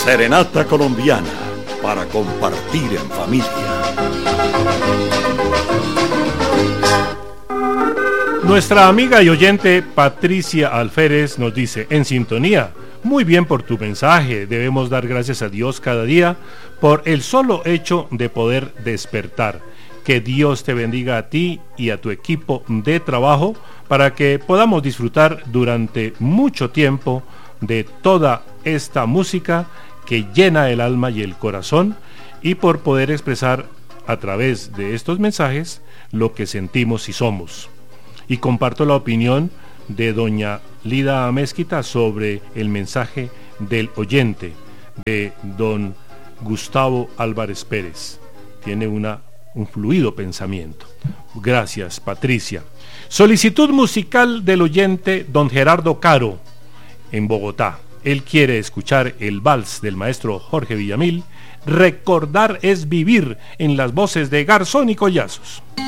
Serenata colombiana para compartir en familia. Nuestra amiga y oyente Patricia Alférez nos dice: en sintonía, muy bien por tu mensaje, debemos dar gracias a Dios cada día por el solo hecho de poder despertar. Que Dios te bendiga a ti y a tu equipo de trabajo para que podamos disfrutar durante mucho tiempo de toda esta música que llena el alma y el corazón, y por poder expresar a través de estos mensajes lo que sentimos y somos. Y comparto la opinión de doña Lida Amezquita sobre el mensaje del oyente, de don Gustavo Álvarez Pérez. Tiene un fluido pensamiento. Gracias, Patricia. Solicitud musical del oyente don Gerardo Caro en Bogotá. Él quiere escuchar el vals del maestro Jorge Villamil, Recordar es vivir, en las voces de Garzón y Collazos.